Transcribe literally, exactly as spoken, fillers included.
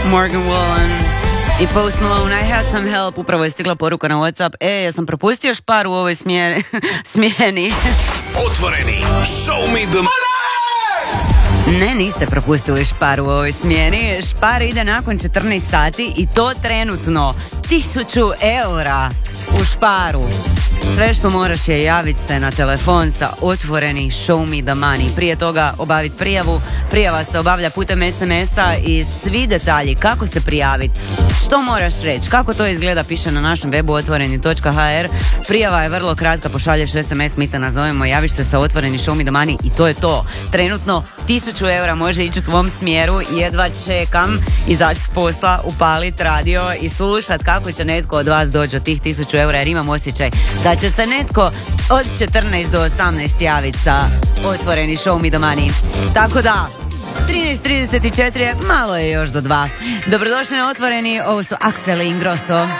Morgan Wallen i Post Malone, I had some help. Upravo je stigla poruka na WhatsApp. E, ja sam propustio Šparu u ovoj smjeni. smjeni. Otvoreni, show me the Ne, niste propustili Šparu u ovoj smjeni. Špar ide nakon četrnaest sati i to trenutno tisuću eura u Šparu. Sve što moraš je javiti se na telefon sa Otvoreni Show Me The Money. Prije toga obaviti prijavu. Prijava se obavlja putem es em es-a i svi detalji kako se prijaviti, što moraš reći, kako to izgleda, piše na našem webu otvoreni točka ha er. Prijava je vrlo kratka, pošalješ es em es, mi te nazovemo, javiš se sa Otvoreni Show Me The Money i to je to. Trenutno tisuću eura može ići u tvom smjeru i jedva čekam izaći s posla, upalit radio i slušat kako će netko od vas doći od tih tisuću eura, jer imam osjećaj da će se netko od četrnaest do osamnaest javiti sa Otvoreni Show Me The Money. Tako da, trinaest trideset četiri, malo je još do dva. Dobrodošli na Otvoreni, ovo su Axwell i Ingrosso.